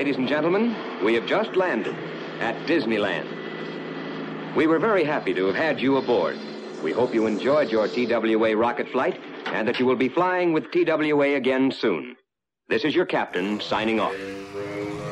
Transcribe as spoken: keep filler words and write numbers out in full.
Ladies and gentlemen, we have just landed at Disneyland. We were very happy to have had you aboard. We hope you enjoyed your T W A rocket flight and that you will be flying with T W A again soon. This is your captain signing off.